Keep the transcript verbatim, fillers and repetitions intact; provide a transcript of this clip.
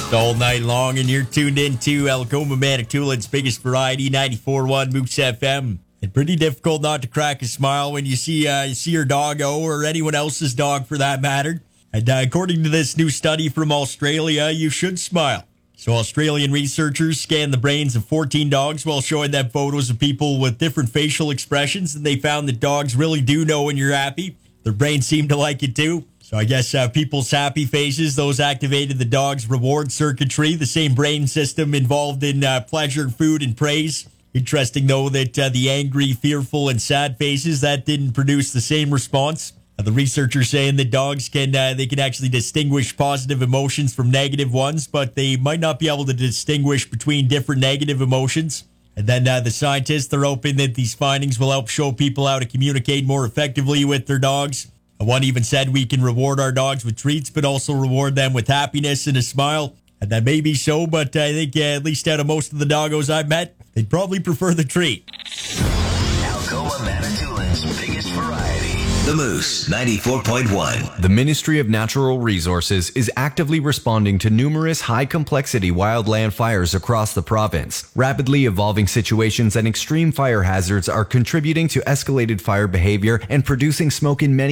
all night long, and you're tuned into Algoma Manitoulin's biggest variety, ninety-four point one Moose F M. It's pretty difficult not to crack a smile when you see uh, you see your doggo, or anyone else's dog for that matter. And uh, according to this new study from Australia, you should smile. So Australian researchers scanned the brains of fourteen dogs while showing them photos of people with different facial expressions, and they found that dogs really do know when you're happy. Their brains seem to like it too. So I guess uh, people's happy faces, those activated the dog's reward circuitry, the same brain system involved in uh, pleasure, food, and praise. Interesting, though, that uh, the angry, fearful, and sad faces, that didn't produce the same response. Uh, the researchers saying that dogs can uh, they can actually distinguish positive emotions from negative ones, but they might not be able to distinguish between different negative emotions. And then uh, the scientists, they're hoping that these findings will help show people how to communicate more effectively with their dogs. One even said we can reward our dogs with treats, but also reward them with happiness and a smile. And that may be so, but I think uh, at least out of most of the doggos I've met, they'd probably prefer the treat. Algoma Manitoulin's biggest variety. The Moose, ninety-four point one. The Ministry of Natural Resources is actively responding to numerous high-complexity wildland fires across the province. Rapidly evolving situations and extreme fire hazards are contributing to escalated fire behavior and producing smoke in many